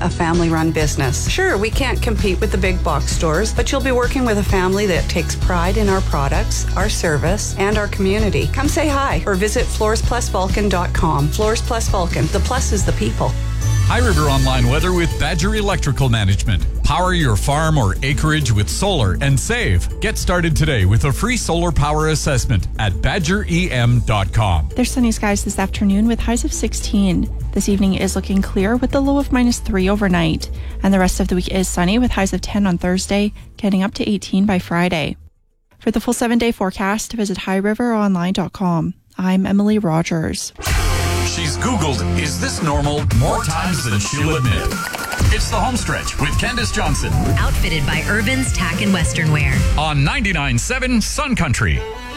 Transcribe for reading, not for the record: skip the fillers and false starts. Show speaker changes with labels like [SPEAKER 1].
[SPEAKER 1] a family-run business. Sure, we can't compete with the big box stores, but you'll be working with a family that takes pride in our products, our service, and our community. Come say hi or visit floorsplusvulcan.com. Floors Plus Vulcan. The plus is the people.
[SPEAKER 2] High River Online Weather with Badger Electrical Management. Power your farm or acreage with solar and save. Get started today with a free solar power assessment at badgerem.com.
[SPEAKER 3] There's sunny skies this afternoon with highs of 16. This evening is looking clear with the low of -3 overnight. And the rest of the week is sunny with highs of 10 on Thursday, getting up to 18 by Friday. For the full 7-day forecast, visit highriveronline.com. I'm Emily Rogers.
[SPEAKER 2] She's Googled, is this normal, more times than she'll admit. It's the Homestretch with Candace Johnson.
[SPEAKER 4] Outfitted by Irvin's Tack and Western Wear.
[SPEAKER 2] On 99.7 Sun Country.